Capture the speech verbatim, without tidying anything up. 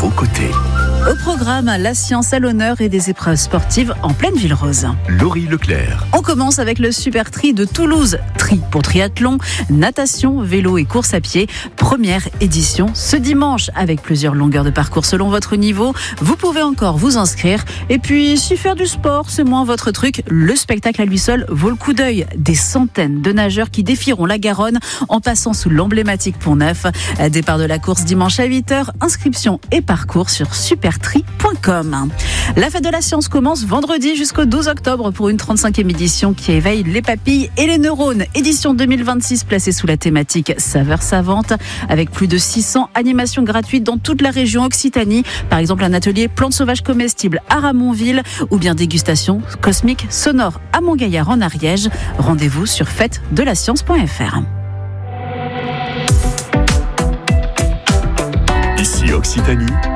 vos côtés. Au programme, la science à l'honneur et des épreuves sportives en pleine ville rose. Laurie Leclerc. On commence avec le Super Tri de Toulouse. Tri pour triathlon, natation, vélo et course à pied. Première édition ce dimanche avec plusieurs longueurs de parcours selon votre niveau. Vous pouvez encore vous inscrire. Et puis, si faire du sport, c'est moins votre truc, le spectacle à lui seul vaut le coup d'œil. Des centaines de nageurs qui défieront la Garonne en passant sous l'emblématique Pont Neuf. Départ de la course dimanche à huit heures. Inscription et parcours sur super tri point com. La fête de la science commence vendredi jusqu'au douze octobre pour une trente-cinquième édition qui éveille les papilles et les neurones. Édition deux mille vingt-six placée sous la thématique saveurs savantes avec plus de six cents animations gratuites dans toute la région Occitanie. Par exemple, un atelier plantes sauvages comestibles à Ramonville ou bien dégustation cosmique sonore à Montgaillard en Ariège. Rendez-vous sur fête de la science point f r. Ici Occitanie.